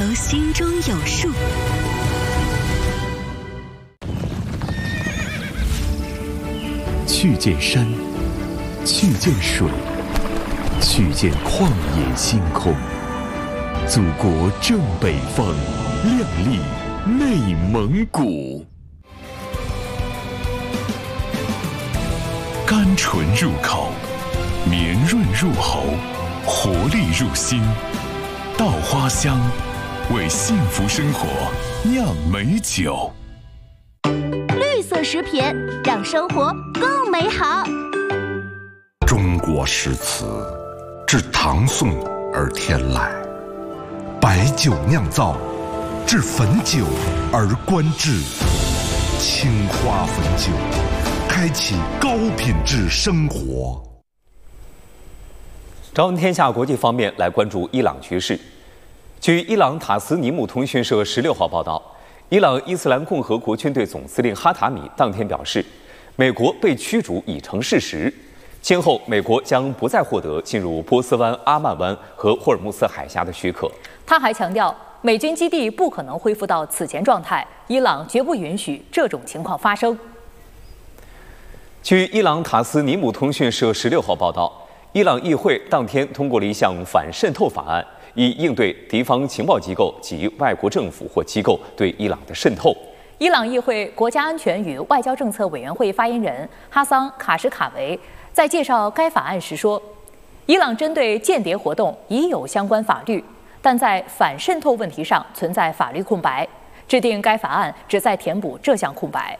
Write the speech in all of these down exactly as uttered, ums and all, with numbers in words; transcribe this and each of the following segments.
心中有数。 去见山，去见水，去见旷野星空。祖国正北方，亮丽内蒙古。甘醇入口，绵润入喉，活力入心。稻花香，为幸福生活酿美酒。 绿色食品让生活更美好。 中国诗词自唐宋而天来，白酒酿造，至汾酒而观致。青花汾酒，开启高品质生活。 朝闻天下国际方面来关注伊朗局势。据伊朗塔斯尼姆通讯社十六号报道，伊朗伊斯兰共和国军队总司令哈塔米当天表示，美国被驱逐已成事实，今后美国将不再获得进入波斯湾、阿曼湾和霍尔木斯海峡的许可。 他还强调，美军基地不可能恢复到此前状态，伊朗绝不允许这种情况发生。 据伊朗塔斯尼姆通讯社十六号报道，伊朗议会当天通过了一项反渗透法案，以应对敌方情报机构及外国政府或机构对伊朗的渗透。 伊朗议会国家安全与外交政策委员会发言人哈桑·卡什卡维在介绍该法案时说，伊朗针对间谍活动已有相关法律，但在反渗透问题上存在法律空白，制定该法案旨在填补这项空白。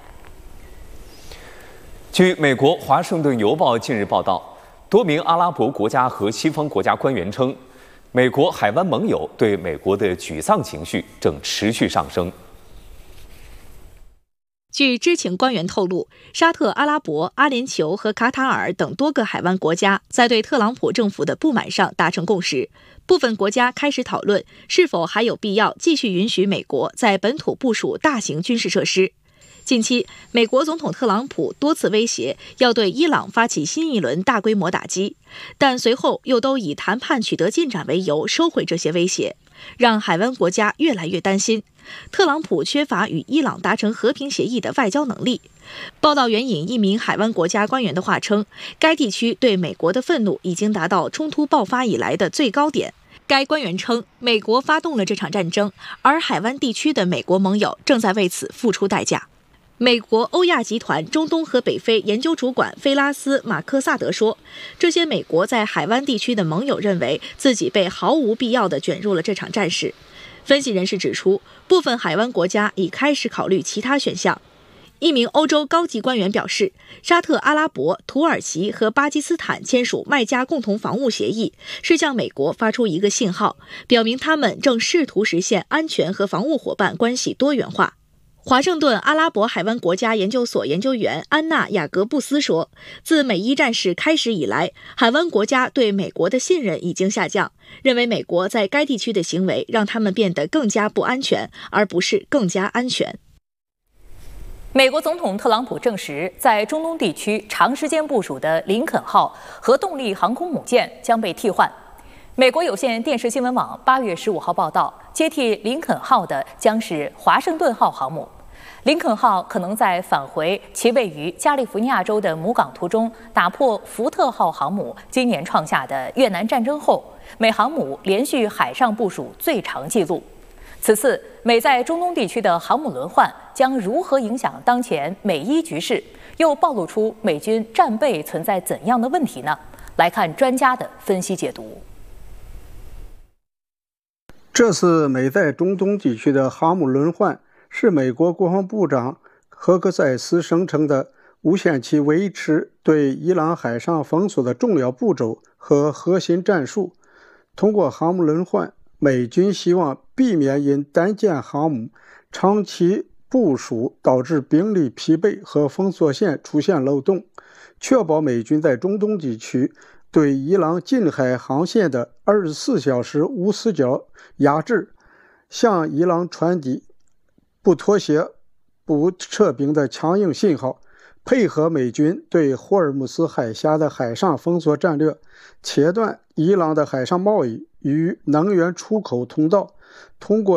据美国《华盛顿邮报》近日报道，多名阿拉伯国家和西方国家官员称，美国海湾盟友对美国的沮丧情绪正持续上升。 据知情官员透露，沙特阿拉伯、阿联酋和卡塔尔等多个海湾国家在对特朗普政府的不满上达成共识，部分国家开始讨论是否还有必要继续允许美国在本土部署大型军事设施。近期，美国总统特朗普多次威胁要对伊朗发起新一轮大规模打击，但随后又都以谈判取得进展为由收回这些威胁，让海湾国家越来越担心特朗普缺乏与伊朗达成和平协议的外交能力。报道援引一名海湾国家官员的话称，该地区对美国的愤怒已经达到冲突爆发以来的最高点。该官员称，美国发动了这场战争，而海湾地区的美国盟友正在为此付出代价。美国欧亚集团中东和北非研究主管菲拉斯·马克萨德说，这些美国在海湾地区的盟友认为自己被毫无必要地卷入了这场战事。分析人士指出，部分海湾国家已开始考虑其他选项。一名欧洲高级官员表示，沙特阿拉伯、土耳其和巴基斯坦签署麦加共同防务协议，是向美国发出一个信号，表明他们正试图实现安全和防务伙伴关系多元化。华盛顿阿拉伯海湾国家研究所研究员安娜·雅各布斯说，自美伊战事开始以来，海湾国家对美国的信任已经下降，认为美国在该地区的行为让他们变得更加不安全，而不是更加安全。 美国总统特朗普证实，在中东地区长时间部署的林肯号核动力航空母舰将被替换。美国有线电视新闻网八月十五号报道，接替林肯号的将是华盛顿号航母。林肯号可能在返回其位于加利福尼亚州的母港途中，打破福特号航母今年创下的越南战争后美航母连续海上部署最长纪录。此次美在中东地区的航母轮换将如何影响当前美伊局势，又暴露出美军战备存在怎样的问题呢？来看专家的分析解读。 这次美在中东地区的航母轮换是美国国防部长赫克塞斯声称的无限期维持对伊朗海上封锁的重要步骤和核心战术。通过航母轮换，美军希望避免因单舰航母长期部署导致兵力疲惫和封锁线出现漏洞，确保美军在中东地区对伊朗近海航线的二十四小时无死角压制，向伊朗传递不妥协、不撤兵的强硬信号，配合美军对霍尔木斯海峡的海上封锁战略，切断伊朗的海上贸易与能源出口通道，通过